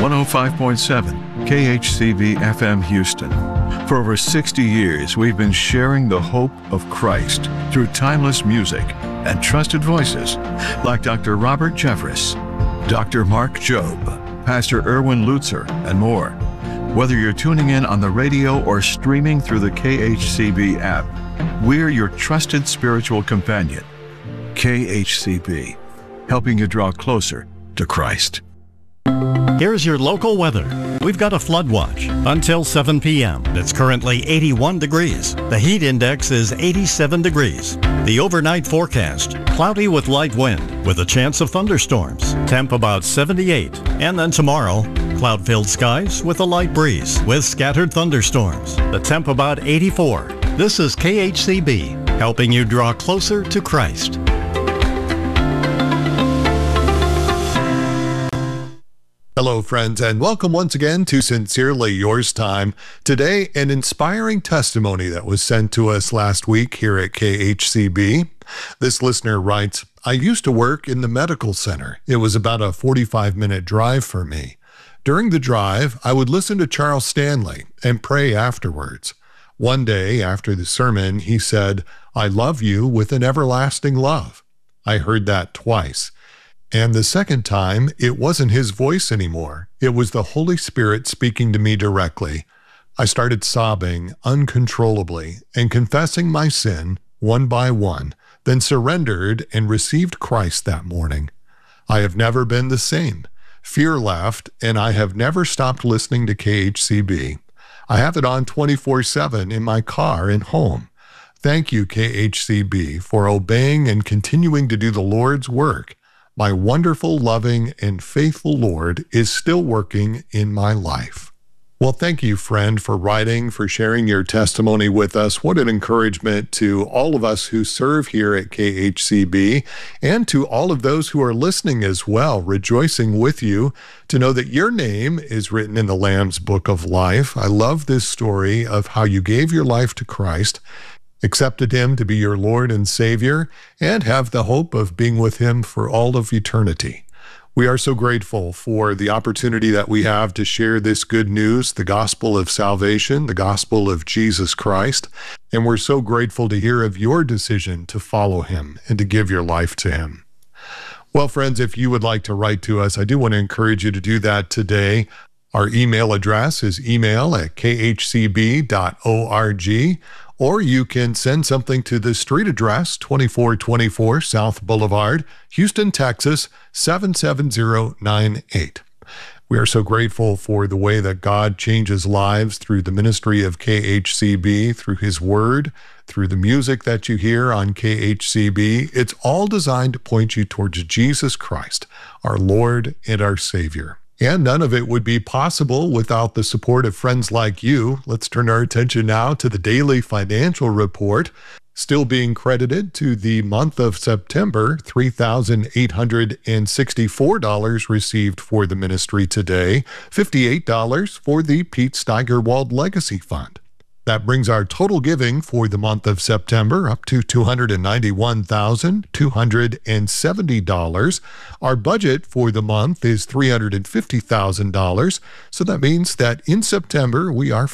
105.7 KHCB FM Houston. For over 60 years, we've been sharing the hope of Christ through timeless music and trusted voices like Dr. Robert Jeffress, Dr. Mark Jobe, Pastor Erwin Lutzer, and more. Whether you're tuning in on the radio or streaming through the KHCB app, we're your trusted spiritual companion. KHCB, helping you draw closer to Christ. Here's your local weather. We've got a flood watch until 7 p.m. It's currently 81 degrees. The heat index is 87 degrees. The overnight forecast, cloudy with light wind with a chance of thunderstorms. Temp about 78. And then tomorrow, cloud-filled skies with a light breeze with scattered thunderstorms. The temp about 84. This is KHCB, helping you draw closer to Christ. Hello, friends, and welcome once again to Sincerely Yours Time. Today, an inspiring testimony that was sent to us last week here at KHCB. This listener writes, I used to work in the medical center. It was about a 45-minute drive for me. During the drive, I would listen to Charles Stanley and pray afterwards. One day after the sermon, he said, I love you with an everlasting love. I heard that twice. And the second time, it wasn't his voice anymore. It was the Holy Spirit speaking to me directly. I started sobbing uncontrollably and confessing my sin one by one, then surrendered and received Christ that morning. I have never been the same. Fear left, and I have never stopped listening to KHCB. I have it on 24/7 in my car and home. Thank you, KHCB, for obeying and continuing to do the Lord's work. My wonderful, loving, and faithful Lord is still working in my life. Well, thank you, friend, for writing, for sharing your testimony with us. What an encouragement to all of us who serve here at KHCB and to all of those who are listening as well, rejoicing with you to know that your name is written in the Lamb's Book of Life. I love this story of how you gave your life to Christ, accepted him to be your Lord and Savior, and have the hope of being with him for all of eternity. We are so grateful for the opportunity that we have to share this good news, the gospel of salvation, the gospel of Jesus Christ, and we're so grateful to hear of your decision to follow him and to give your life to him. Well, friends, if you would like to write to us, I do want to encourage you to do that today. Our email address is email@khcb.org, or you can send something to the street address, 2424 South Boulevard, Houston, Texas, 77098. We are so grateful for the way that God changes lives through the ministry of KHCB, through his word, through the music that you hear on KHCB. It's all designed to point you towards Jesus Christ, our Lord and our Savior. And none of it would be possible without the support of friends like you. Let's turn our attention now to the daily financial report. Still being credited to the month of September, $3,864 received for the ministry today, $58 for the Pete Steigerwald Legacy Fund. That brings our total giving for the month of September up to $291,270. Our budget for the month is $350,000. So that means that in September, we are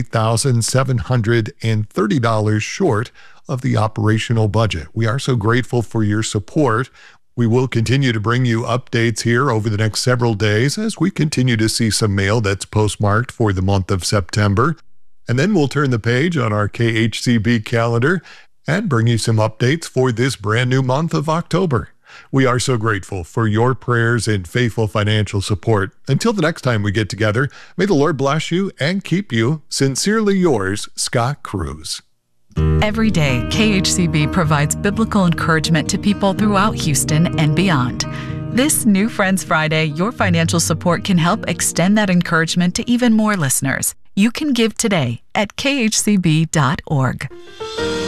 $58,730 short of the operational budget. We are so grateful for your support. We will continue to bring you updates here over the next several days as we continue to see some mail that's postmarked for the month of September. And then we'll turn the page on our KHCB calendar and bring you some updates for this brand new month of October. We are so grateful for your prayers and faithful financial support. Until the next time we get together, may the Lord bless you and keep you. Sincerely yours, Scott Cruz. Every day, KHCB provides biblical encouragement to people throughout Houston and beyond. This New Friends Friday, your financial support can help extend that encouragement to even more listeners. You can give today at khcb.org.